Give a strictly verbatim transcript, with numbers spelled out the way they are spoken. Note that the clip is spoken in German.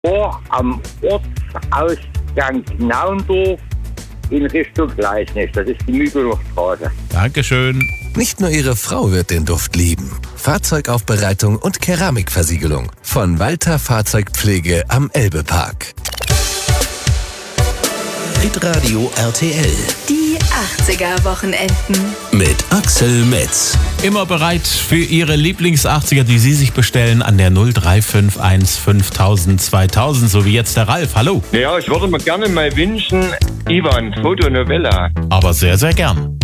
vor am Ortsausgang Knaundorf in Richtung Gleisnis. Das ist die Mügelower Straße. Dankeschön. Nicht nur Ihre Frau wird den Duft lieben. Fahrzeugaufbereitung und Keramikversiegelung von Walter Fahrzeugpflege am Elbepark. Hitradio R T L. Die achtziger-Wochenenden. Mit Axel Metz. Immer bereit für Ihre Lieblings-achtziger, die Sie sich bestellen an der null drei fünf eins fünftausend zweitausend, so wie jetzt der Ralf. Hallo. Ja, ich würde mir gerne mal wünschen, Ivan, Fotonovella. Aber sehr, sehr gern.